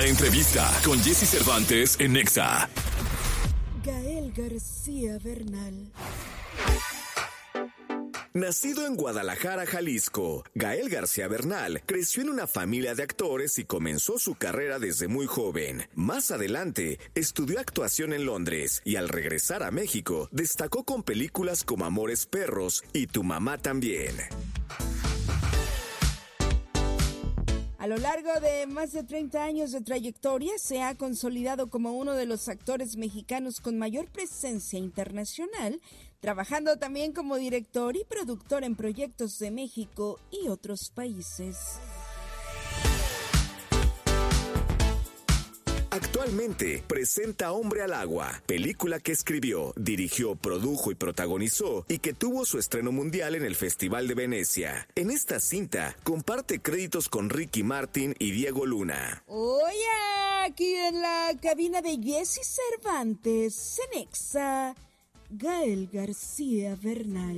La entrevista con Jesse Cervantes en Nexa. Gael García Bernal. Nacido en Guadalajara, Jalisco, Gael García Bernal creció en una familia de actores y comenzó su carrera desde muy joven. Más adelante, estudió actuación en Londres y al regresar a México, destacó con películas como Amores Perros y Tu Mamá También. A lo largo de más de 30 años de trayectoria, se ha consolidado como uno de los actores mexicanos con mayor presencia internacional, trabajando también como director y productor en proyectos de México y otros países. Actualmente presenta Hombre al Agua, película que escribió, dirigió, produjo y protagonizó y que tuvo su estreno mundial en el Festival de Venecia. En esta cinta comparte créditos con Ricky Martin y Diego Luna. Oye, aquí en la cabina de Jesse Cervantes, en Nexa, Gael García Bernal.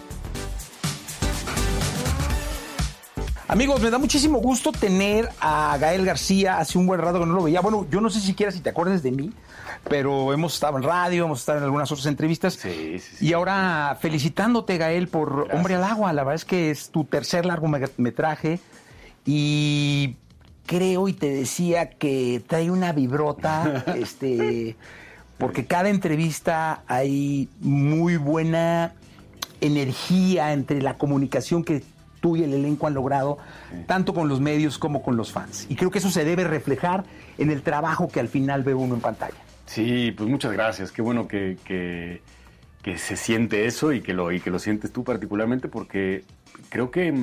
Amigos, me da muchísimo gusto tener a Gael García. Hace un buen rato que no lo veía. Bueno, yo no sé siquiera si te acuerdas de mí, pero hemos estado en radio, hemos estado en algunas otras entrevistas. Sí. Y ahora felicitándote, Gael, por Gracias. Hombre al Agua. La verdad es que es tu tercer largometraje y creo y te decía que trae una vibrota, porque cada entrevista hay muy buena energía entre la comunicación que tú y el elenco han logrado, tanto con los medios como con los fans. Y creo que eso se debe reflejar en el trabajo que al final ve uno en pantalla. Sí, pues muchas gracias. Qué bueno que se siente eso y que lo sientes tú particularmente, porque creo que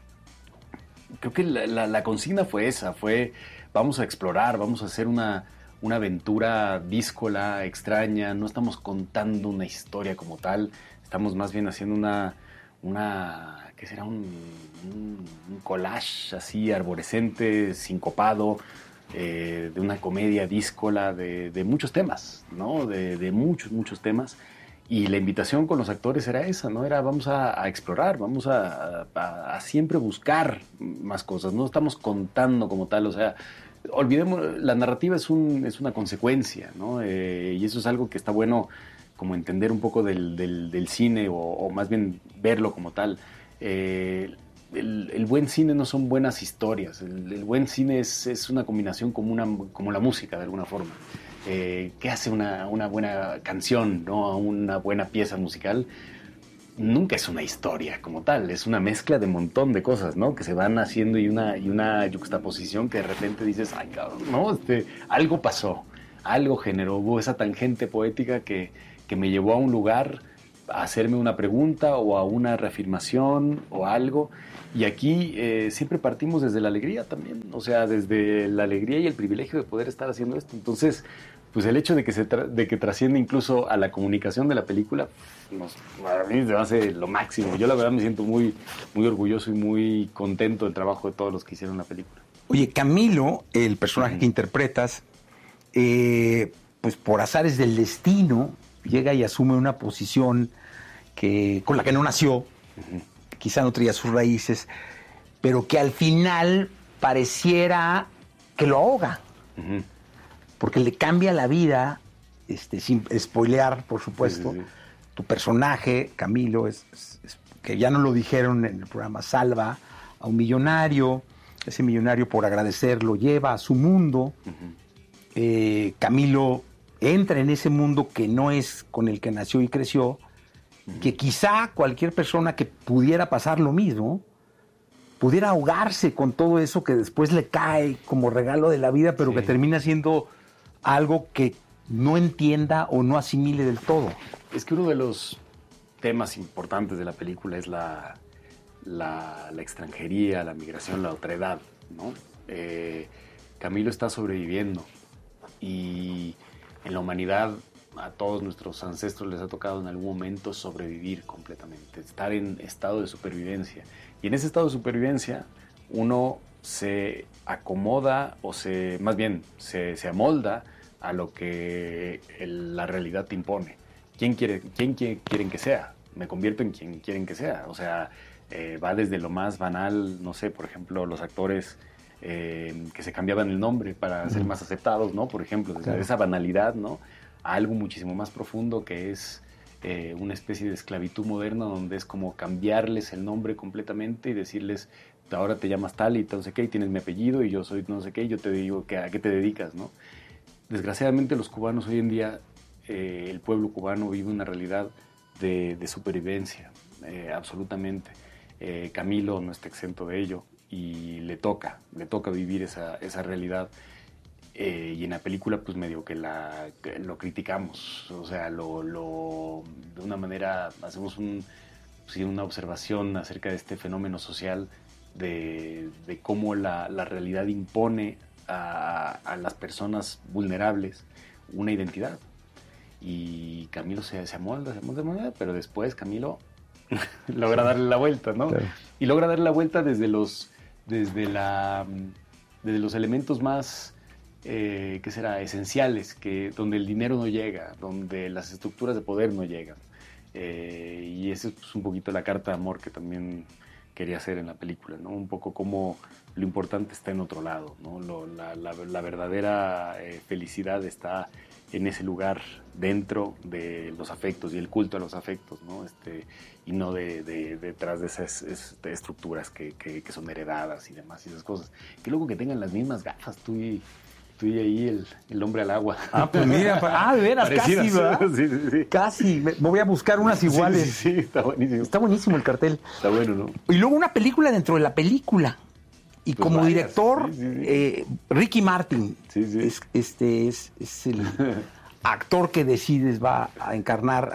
la consigna fue esa, vamos a explorar, vamos a hacer una aventura díscola, extraña. No estamos contando una historia como tal, estamos más bien haciendo ¿qué será? Un collage así arborescente, sincopado, de una comedia díscola de muchos temas, ¿no? De muchos temas. Y la invitación con los actores era esa, ¿no? Era vamos a explorar, vamos a siempre buscar más cosas. No estamos contando como tal, o sea, olvidemos, la narrativa es una consecuencia, ¿no? Y eso es algo que está bueno como entender un poco del cine o más bien verlo como tal. El buen cine no son buenas historias, el buen cine es una combinación como la música de alguna forma. ¿Qué hace una buena canción, ¿no? Una buena pieza musical? Nunca es una historia como tal, es una mezcla de un montón de cosas, ¿no? Que se van haciendo y una yuxtaposición que de repente dices, ay cabrón, ¿no? Algo pasó, algo generó, hubo esa tangente poética que me llevó a un lugar a hacerme una pregunta o a una reafirmación o algo. Y aquí siempre partimos desde la alegría también, o sea, desde la alegría y el privilegio de poder estar haciendo esto. Entonces, pues el hecho de que trasciende incluso a la comunicación de la película, para mí se hace lo máximo. Yo la verdad me siento muy, muy orgulloso y muy contento del trabajo de todos los que hicieron la película. Oye, Camilo, el personaje que interpretas, pues por azares del destino, llega y asume una posición con la que no nació, quizá no traía sus raíces, pero que al final pareciera que lo ahoga, porque le cambia la vida, sin spoilear, por supuesto. Sí. Tu personaje, Camilo, que ya no lo dijeron en el programa, salva a un millonario, ese millonario por agradecer lo lleva a su mundo. Camilo entra en ese mundo que no es con el que nació y creció, que quizá cualquier persona que pudiera pasar lo mismo, pudiera ahogarse con todo eso que después le cae como regalo de la vida, pero que termina siendo algo que no entienda o no asimile del todo. Es que uno de los temas importantes de la película es la extranjería, la migración, la otredad, ¿no? Camilo está sobreviviendo y en la humanidad a todos nuestros ancestros les ha tocado en algún momento sobrevivir completamente, estar en estado de supervivencia. Y en ese estado de supervivencia uno se acomoda o se amolda a lo que la realidad te impone. ¿Quién quieren que sea? Me convierto en quien quieren que sea. O sea, va desde lo más banal, no sé, por ejemplo, los actores que se cambiaban el nombre para ser más aceptados, ¿no? Por ejemplo, desde esa banalidad, ¿no? A algo muchísimo más profundo que es una especie de esclavitud moderna donde es como cambiarles el nombre completamente y decirles, ahora te llamas tal y no sé qué, y tienes mi apellido y yo soy no sé qué, y yo te digo a qué te dedicas, ¿no? Desgraciadamente los cubanos hoy en día, el pueblo cubano vive una realidad de supervivencia, absolutamente. Camilo no está exento de ello y le toca vivir esa realidad. Y en la película pues medio que lo criticamos, o sea, de una manera hacemos una observación acerca de este fenómeno social de cómo la realidad impone a las personas vulnerables una identidad. Y Camilo se amolda, pero después Camilo logra darle la vuelta, ¿no? Claro. Y logra darle la vuelta desde los elementos más, ¿qué será? Esenciales, donde el dinero no llega, donde las estructuras de poder no llegan. Y esa es pues, un poquito la carta de amor que también quería hacer en la película, ¿no? Un poco como lo importante está en otro lado, ¿no? La verdadera felicidad está en ese lugar dentro de los afectos y el culto a los afectos, ¿no? Y no detrás de esas estructuras que son heredadas y demás y esas cosas. Qué loco que tengan las mismas gafas, tú y ahí el hombre al agua. Ah, pues mira, de veras, casi, ¿verdad? Sí. Casi, me voy a buscar unas iguales. Sí, está buenísimo. Está buenísimo el cartel. Está bueno, ¿no? Y luego una película dentro de la película. Y pues como varias, director, Ricky Martin. Sí. Es el actor que decides va a encarnar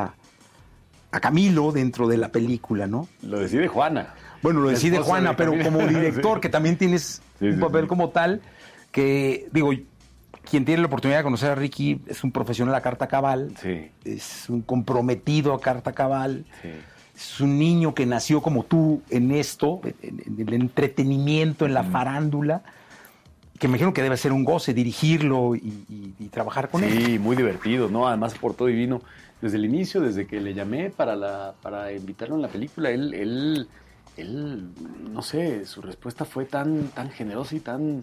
a Camilo dentro de la película, ¿no? Lo decide Juana. Bueno, lo decide Juana, pero como director, que también tienes un papel como tal, que, digo, quien tiene la oportunidad de conocer a Ricky es un profesional a carta cabal, es un comprometido a carta cabal, es un niño que nació como tú en esto, en el entretenimiento, en la farándula, que me imagino que debe ser un goce dirigirlo y trabajar con él. Sí, muy divertido, ¿no? Además se portó divino desde el inicio, desde que le llamé para invitarlo en la película. Él, no sé, su respuesta fue tan generosa y tan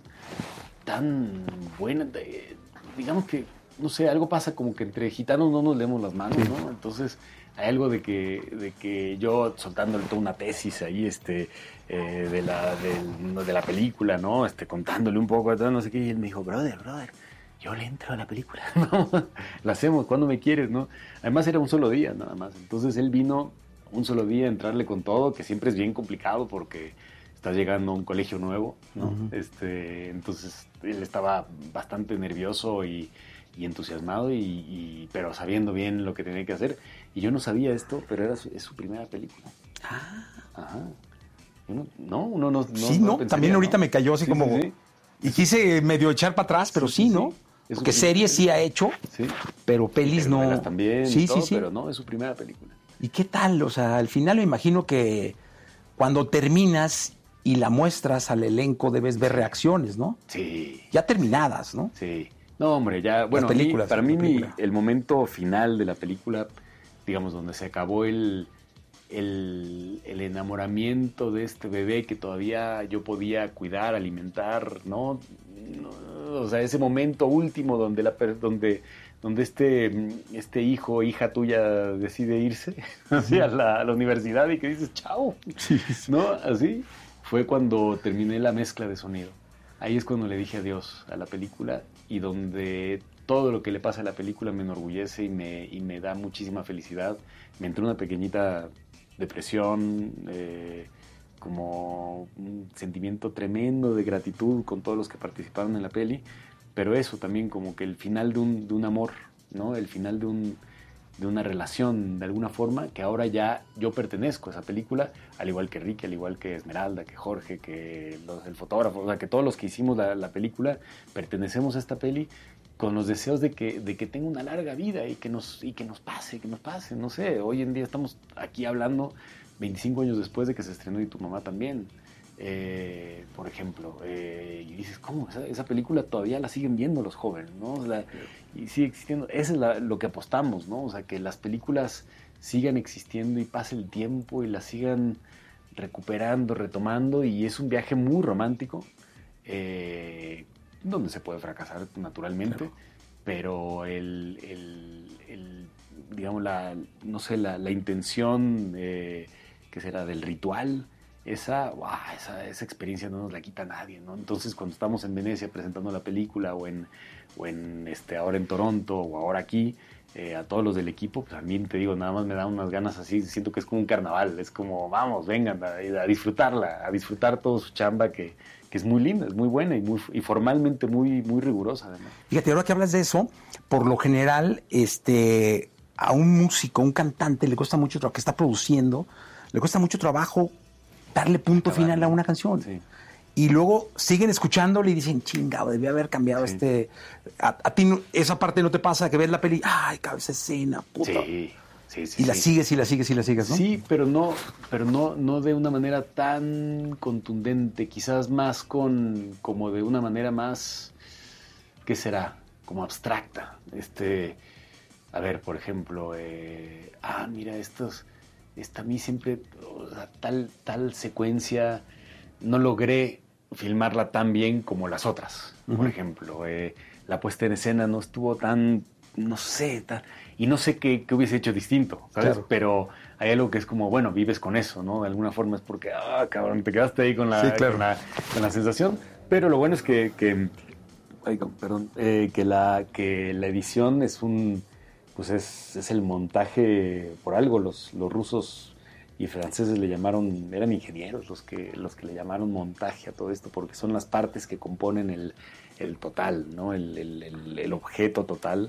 buena. Digamos que, no sé, algo pasa como que entre gitanos no nos leemos las manos, ¿no? Entonces hay algo de que yo soltándole toda una tesis ahí, de la película, ¿no? Contándole un poco, no sé qué, y él me dijo, brother, yo le entro a la película, ¿no? La hacemos, cuando me quieres, ¿no? Además era un solo día, nada más. Entonces él vino un solo día a entrarle con todo, que siempre es bien complicado porque estás llegando a un colegio nuevo, ¿no? Uh-huh. Entonces él estaba bastante nervioso y entusiasmado, pero sabiendo bien lo que tenía que hacer. Y yo no sabía esto, pero es su primera película. Ajá. Uno no pensaría, también ahorita me cayó así como... Sí. Y quise medio echar para atrás, pero sí, ¿no? Porque series sí ha hecho, pero pelis no. También, pero no, es su primera película. ¿Y qué tal? O sea, al final me imagino que cuando terminas y la muestras al elenco debes ver reacciones, ¿no? Sí. Ya terminadas, ¿no? Sí. No, hombre, ya... Bueno, para mí el momento final de la película, digamos, donde se acabó el enamoramiento de este bebé que todavía yo podía cuidar, alimentar, ¿no? O sea, ese momento último donde este hijo o hija tuya decide irse así a la universidad y que dices chao, ¿no? Así fue cuando terminé la mezcla de sonido. Ahí es cuando le dije adiós a la película y donde todo lo que le pasa a la película me enorgullece y me da muchísima felicidad. Me entró una pequeñita depresión, como un sentimiento tremendo de gratitud con todos los que participaron en la peli, pero eso también como que el final de un amor, ¿no? El final de una relación de alguna forma, que ahora ya yo pertenezco a esa película, al igual que Ricky, al igual que Esmeralda, que Jorge, que el fotógrafo, o sea, que todos los que hicimos la película pertenecemos a esta peli con los deseos de que tenga una larga vida y que nos pase, no sé, hoy en día estamos aquí hablando 25 años después de que se estrenó Y tu mamá también, por ejemplo, y dices, ¿cómo? Esa película todavía la siguen viendo los jóvenes, ¿no? Y sigue existiendo, eso es lo que apostamos, ¿no? O sea, que las películas sigan existiendo y pase el tiempo y las sigan recuperando, retomando, y es un viaje muy romántico, donde se puede fracasar naturalmente, claro. Pero digamos, la intención, que será del ritual, esa experiencia no nos la quita nadie, ¿no? Entonces, cuando estamos en Venecia presentando la película, o en ahora en Toronto, o ahora aquí, a todos los del equipo, pues a mí, te digo, nada más me da unas ganas así, siento que es como un carnaval, es como, vamos, vengan a disfrutarla, a disfrutar todo su chamba, que es muy linda, es muy buena y formalmente muy, muy rigurosa, además. Fíjate, ahora que hablas de eso, por lo general, a un músico, un cantante, le cuesta mucho trabajo, que está produciendo, le cuesta mucho trabajo darle punto final a una canción. Sí. Y luego siguen escuchándole y dicen, chingado, debía haber cambiado sí. A ti esa parte no te pasa, que ves la peli, ay, cabrón, esa escena, puta. Sí. Y la sigues, ¿no? Sí, pero no de una manera tan contundente, quizás más como de una manera más, ¿qué será? Como abstracta. A ver, por ejemplo, mira, a mí siempre, o sea, tal secuencia no logré filmarla tan bien como las otras. Uh-huh. Por ejemplo, la puesta en escena no estuvo tan, no sé qué hubiese hecho distinto, ¿sabes? Claro. Pero hay algo que es como, bueno, vives con eso, ¿no? De alguna forma es porque, cabrón, te quedaste ahí con la, sí, claro. con la sensación. Pero lo bueno es que la edición es pues es el montaje, por algo los rusos y franceses eran ingenieros los que le llamaron montaje a todo esto, porque son las partes que componen el total, ¿no? El objeto total.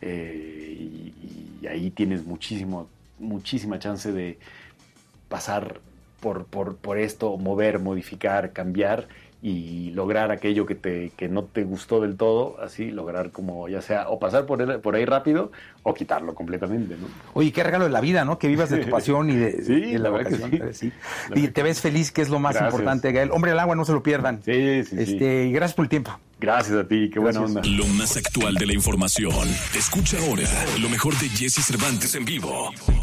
Y ahí tienes muchísima chance de pasar por esto, mover, modificar, cambiar y lograr aquello que no te gustó del todo, así lograr como ya sea o pasar por ahí rápido o quitarlo completamente, ¿no? Oye, qué regalo de la vida, ¿no? Que vivas de tu pasión y de la vocación. Sí. Y te ves feliz, que es lo más importante, Gael. Hombre al agua, no se lo pierdan. Sí. Y gracias por el tiempo. Gracias a ti, qué buena onda. Lo más actual de la información. Escucha ahora lo mejor de Jesse Cervantes en vivo.